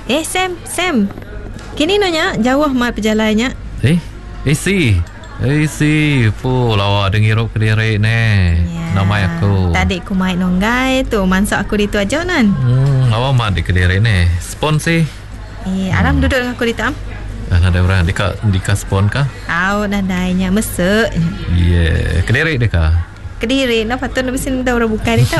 Sam. Kini nanya jauh mat perjalannya. Si lawa dengar Kediri ne. Nama aku. Tadi ku main nonggai tu, mansak aku di tu aja nan. Lawa mat di Kediri ne. Spon sih. Aram duduk dengan aku di tam. Ada orang dika spon kah? Nadainya mesek. Kediri deka. Kediri, patut nak besin dah orang buka ni tau.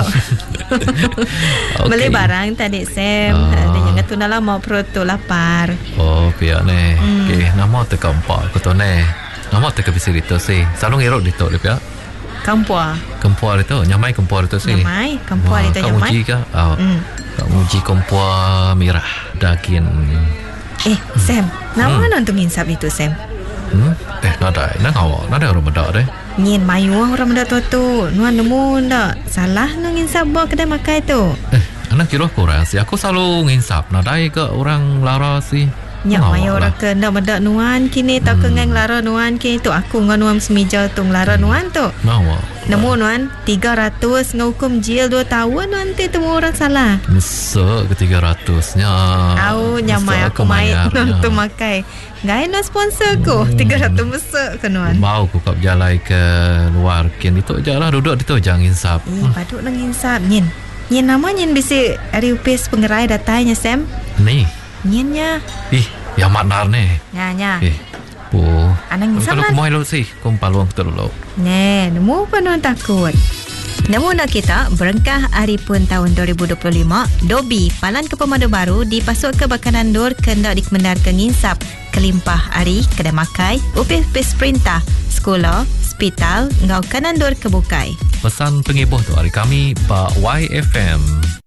Beli barang tadi Sam. Dia yang kata nak lama perut tu lapar. Pihak ni. Nama teka empat aku tu ni. Nama teka bisir itu sih. Selalu ngerok di tu dia pihak. Kempua itu, nyamai kempua itu sih. Nyamai, kempua itu nyamai. Kau uji kah? Kau uji kempua merah daging. Sam, nama nonton insap itu Sam. Nada orang bedak deh. Nyin mayu orang benda tu nuan nemu ndak salah nang insap bawa kedai makan tu. Anak kira kurang sih. Aku selalu nginsap nadai ke orang lara sih. Nyak mayu orang ke ndak benda nuan kini tak ke ngang lara nuan kini tu aku ngan nuan semija tu lara nuan tu. Nemu nuan 300 ngukum jil 2 tahun nanti temu orang salah. Mesek ke 300-nya. Nyamai aku main nonton makai. Gaya no sponsor ku 300 mesek ke nuan. Mau ku kap jalai ke luar kin itu je lah duduk itu jangan insap. Paduk nang insap nyin nama nyin bisi ari upis pengerai datanya Sam. Ni. Nyinnya. Yang maknar ni. Nya. Anang insap kan. Kalau kumai lo sih, kumpaluang tu lo. Nemu apa nuan takut. Namun nak kita berengkah hari pun tahun 2025, Dobi palan ke pemadu baru dipasuk ke bakanan dur kendak dikemendar ke nginsap kelimpah hari kedai makai upis perintah sekolah hospital ngau kanan dur kebukai. Pesan pengibuh tu hari kami Pak YFM.